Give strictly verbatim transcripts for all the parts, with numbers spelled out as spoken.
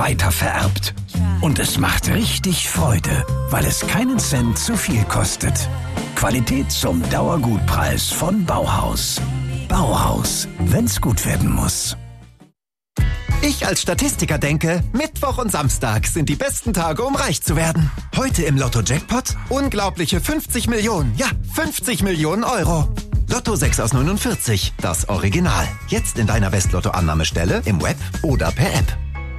weitervererbt. Und es macht richtig Freude, weil es keinen Cent zu viel kostet. Qualität zum Dauergutpreis von Bauhaus. Bauhaus, wenn's gut werden muss. Ich als Statistiker denke, Mittwoch und Samstag sind die besten Tage, um reich zu werden. Heute im Lotto-Jackpot unglaubliche fünfzig Millionen, ja, fünfzig Millionen Euro. Lotto sechs aus neunundvierzig, das Original. Jetzt in deiner West-Lotto-Annahmestelle, im Web oder per App.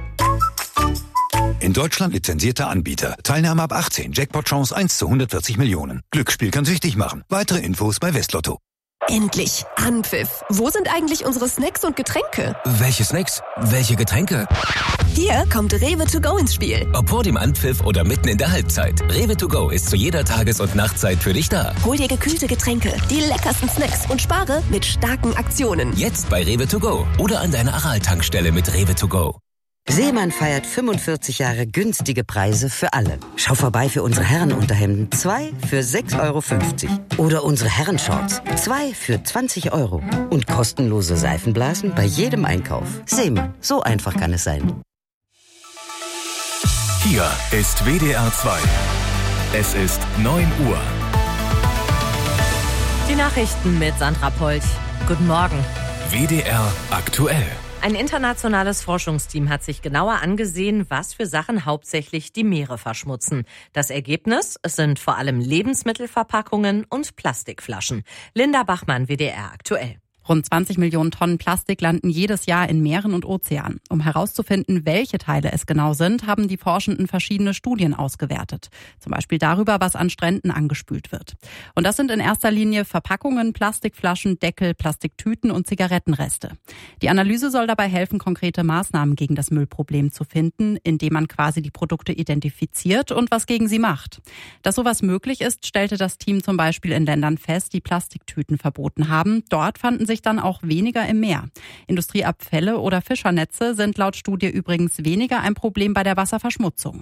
In Deutschland lizenzierter Anbieter. Teilnahme ab achtzehn. Jackpot-Chance eins zu hundertvierzig Millionen. Glücksspiel kann süchtig machen. Weitere Infos bei Westlotto. Endlich! Anpfiff! Wo sind eigentlich unsere Snacks und Getränke? Welche Snacks? Welche Getränke? Hier kommt Rewe to go ins Spiel. Ob vor dem Anpfiff oder mitten in der Halbzeit. Rewe to go ist zu jeder Tages- und Nachtzeit für dich da. Hol dir gekühlte Getränke, die leckersten Snacks und spare mit starken Aktionen. Jetzt bei Rewe to go oder an deiner Aral-Tankstelle mit Rewe to go. Seemann feiert fünfundvierzig Jahre günstige Preise für alle. Schau vorbei für unsere Herrenunterhemden. Zwei für sechs Euro fünfzig. Oder unsere Herrenshorts. Zwei für zwanzig Euro. Und kostenlose Seifenblasen bei jedem Einkauf. Seemann, so einfach kann es sein. Hier ist W D R zwei. Es ist neun Uhr. Die Nachrichten mit Sandra Polch. Guten Morgen. W D R aktuell. Ein internationales Forschungsteam hat sich genauer angesehen, was für Sachen hauptsächlich die Meere verschmutzen. Das Ergebnis? Es sind vor allem Lebensmittelverpackungen und Plastikflaschen. Linda Bachmann, W D R aktuell. Rund zwanzig Millionen Tonnen Plastik landen jedes Jahr in Meeren und Ozeanen. Um herauszufinden, welche Teile es genau sind, haben die Forschenden verschiedene Studien ausgewertet. Zum Beispiel darüber, was an Stränden angespült wird. Und das sind in erster Linie Verpackungen, Plastikflaschen, Deckel, Plastiktüten und Zigarettenreste. Die Analyse soll dabei helfen, konkrete Maßnahmen gegen das Müllproblem zu finden, indem man quasi die Produkte identifiziert und was gegen sie macht. Dass sowas möglich ist, stellte das Team zum Beispiel in Ländern fest, die Plastiktüten verboten haben. Dort fanden sich dann auch weniger im Meer. Industrieabfälle oder Fischernetze sind laut Studie übrigens weniger ein Problem bei der Wasserverschmutzung.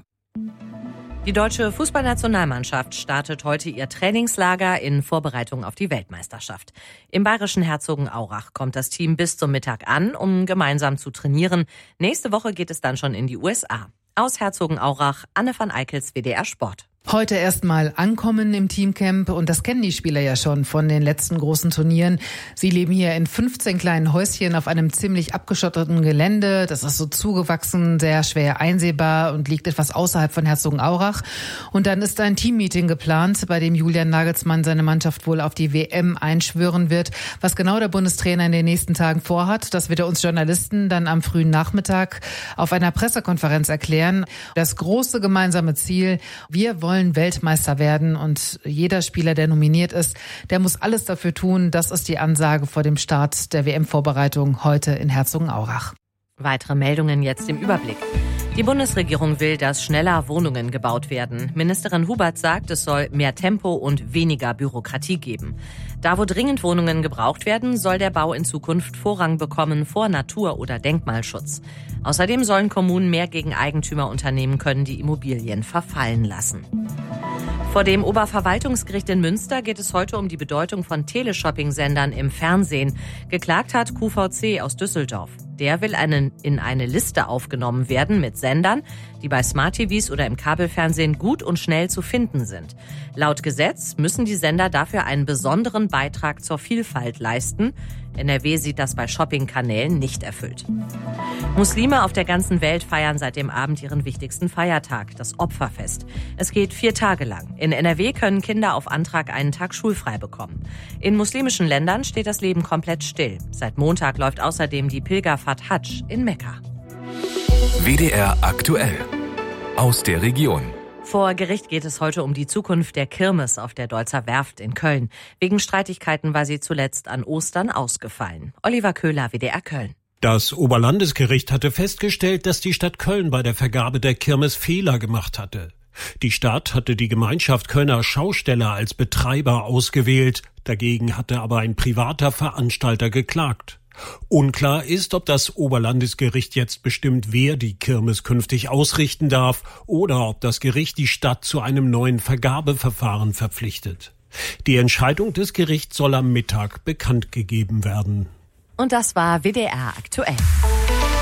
Die deutsche Fußballnationalmannschaft startet heute ihr Trainingslager in Vorbereitung auf die Weltmeisterschaft. Im bayerischen Herzogenaurach kommt das Team bis zum Mittag an, um gemeinsam zu trainieren. Nächste Woche geht es dann schon in die U S A. Aus Herzogenaurach, Anne van Eickels, W D R Sport. Heute erstmal ankommen im Teamcamp und das kennen die Spieler ja schon von den letzten großen Turnieren. Sie leben hier in fünfzehn kleinen Häuschen auf einem ziemlich abgeschotteten Gelände. Das ist so zugewachsen, sehr schwer einsehbar und liegt etwas außerhalb von Herzogenaurach. Und dann ist ein Teammeeting geplant, bei dem Julian Nagelsmann seine Mannschaft wohl auf die W M einschwören wird. Was genau der Bundestrainer in den nächsten Tagen vorhat, das wird er uns Journalisten dann am frühen Nachmittag auf einer Pressekonferenz erklären. Das große gemeinsame Ziel: wir wollen Weltmeister werden und jeder Spieler, der nominiert ist, der muss alles dafür tun. Das ist die Ansage vor dem Start der W M-Vorbereitung heute in Herzogenaurach. Weitere Meldungen jetzt im Überblick. Die Bundesregierung will, dass schneller Wohnungen gebaut werden. Ministerin Hubert sagt, es soll mehr Tempo und weniger Bürokratie geben. Da, wo dringend Wohnungen gebraucht werden, soll der Bau in Zukunft Vorrang bekommen vor Natur- oder Denkmalschutz. Außerdem sollen Kommunen mehr gegen Eigentümer unternehmen können, die Immobilien verfallen lassen. Vor dem Oberverwaltungsgericht in Münster geht es heute um die Bedeutung von Teleshopping-Sendern im Fernsehen. Geklagt hat Q V C aus Düsseldorf. Der will einen, in eine Liste aufgenommen werden mit Sendern, die bei Smart T Vs oder im Kabelfernsehen gut und schnell zu finden sind. Laut Gesetz müssen die Sender dafür einen besonderen Beitrag zur Vielfalt leisten. N R W sieht das bei Shopping-Kanälen nicht erfüllt. Muslime auf der ganzen Welt feiern seit dem Abend ihren wichtigsten Feiertag, das Opferfest. Es geht vier Tage lang. In N R W können Kinder auf Antrag einen Tag schulfrei bekommen. In muslimischen Ländern steht das Leben komplett still. Seit Montag läuft außerdem die Pilgerfahrt Hadsch in Mekka. W D R aktuell. Aus der Region. Vor Gericht geht es heute um die Zukunft der Kirmes auf der Deutzer Werft in Köln. Wegen Streitigkeiten war sie zuletzt an Ostern ausgefallen. Oliver Köhler, W D R Köln. Das Oberlandesgericht hatte festgestellt, dass die Stadt Köln bei der Vergabe der Kirmes Fehler gemacht hatte. Die Stadt hatte die Gemeinschaft Kölner Schausteller als Betreiber ausgewählt. Dagegen hatte aber ein privater Veranstalter geklagt. Unklar ist, ob das Oberlandesgericht jetzt bestimmt, wer die Kirmes künftig ausrichten darf oder ob das Gericht die Stadt zu einem neuen Vergabeverfahren verpflichtet. Die Entscheidung des Gerichts soll am Mittag bekannt gegeben werden. Und das war W D R aktuell.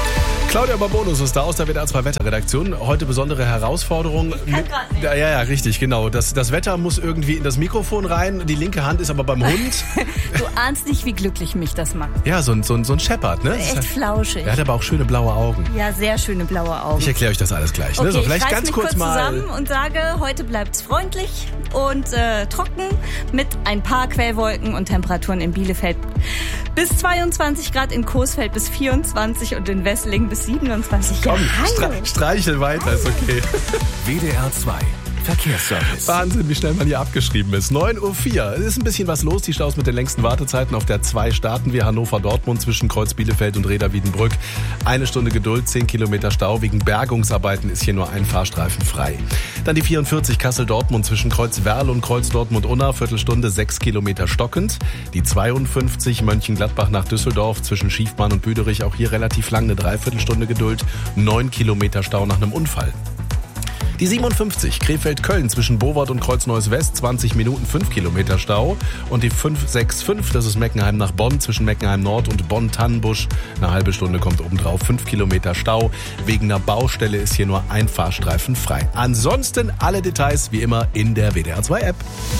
Claudia Barbonus ist da aus der W D R zwei Wetterredaktion. Heute besondere Herausforderung. Ich kann grad nicht. Ja, ja, richtig, genau. Das, das Wetter muss irgendwie in das Mikrofon rein. Die linke Hand ist aber beim Hund. Du ahnst nicht, wie glücklich mich das macht. Ja, so ein, so ein, so ein Shepherd, ne? Echt flauschig. Er hat aber auch schöne blaue Augen. Ja, sehr schöne blaue Augen. Ich erkläre euch das alles gleich. Okay, Ne? So, vielleicht ich reiß ganz mich kurz, kurz mal. zusammen und sage, heute bleibt's freundlich und äh, trocken mit ein paar Quellwolken und Temperaturen in Bielefeld bis zweiundzwanzig Grad, in Coesfeld bis vierundzwanzig und in Wesseling bis siebenundzwanzig. Komm, ja, stre streichel weiter, ist okay. W D R zwei Verkehrsservice. Wahnsinn, wie schnell man hier abgeschrieben ist. neun Uhr vier. Es ist ein bisschen was los. Die Staus mit den längsten Wartezeiten. Auf der zwei starten wir Hannover-Dortmund zwischen Kreuz Bielefeld und Reda-Wiedenbrück. Eine Stunde Geduld, zehn Kilometer Stau. Wegen Bergungsarbeiten ist hier nur ein Fahrstreifen frei. Dann die vierundvierzig Kassel-Dortmund zwischen Kreuz Werl und Kreuz Dortmund-Unna. Viertelstunde, sechs Kilometer stockend. Die zweiundfünfzig Mönchengladbach nach Düsseldorf zwischen Schiefbahn und Büderich. Auch hier relativ lang, eine Dreiviertelstunde Geduld. neun Kilometer Stau nach einem Unfall. Die siebenundfünfzig Krefeld-Köln zwischen Bowart und Kreuz-Neues-West, zwanzig Minuten, fünf Kilometer Stau. Und die fünf sechs fünf, das ist Meckenheim nach Bonn, zwischen Meckenheim Nord und Bonn-Tannenbusch. Eine halbe Stunde kommt obendrauf, fünf Kilometer Stau. Wegen einer Baustelle ist hier nur ein Fahrstreifen frei. Ansonsten alle Details wie immer in der W D R zwei App.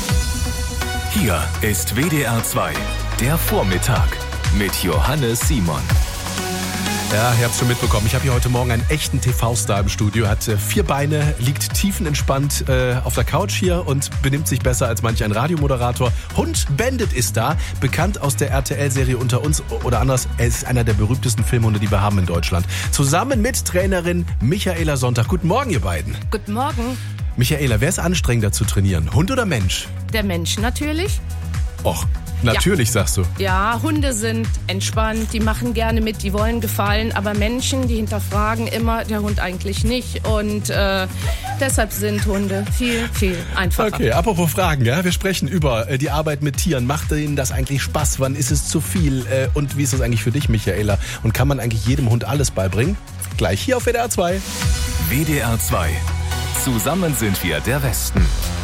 Hier ist W D R zwei, der Vormittag mit Johannes Simon. Ja, ihr habt es schon mitbekommen. Ich habe hier heute Morgen einen echten T V-Star im Studio. Hat äh, vier Beine, liegt tiefenentspannt äh, auf der Couch hier und benimmt sich besser als manch ein Radiomoderator. Hund Bandit ist da, bekannt aus der R T L-Serie Unter uns. Oder anders, er ist einer der berühmtesten Filmhunde, die wir haben in Deutschland. Zusammen mit Trainerin Michaela Sonntag. Guten Morgen, ihr beiden. Guten Morgen. Michaela, wer ist anstrengender zu trainieren? Hund oder Mensch? Der Mensch natürlich. Och, natürlich, ja. Sagst du. Ja, Hunde sind entspannt, die machen gerne mit, die wollen gefallen, aber Menschen, die hinterfragen immer, der Hund eigentlich nicht und äh, deshalb sind Hunde viel, viel einfacher. Okay, apropos Fragen, ja, wir sprechen über äh, die Arbeit mit Tieren. Macht Ihnen das eigentlich Spaß? Wann ist es zu viel? Äh, und wie ist das eigentlich für dich, Michaela? Und kann man eigentlich jedem Hund alles beibringen? Gleich hier auf W D R zwei. W D R zwei. Zusammen sind wir der Westen.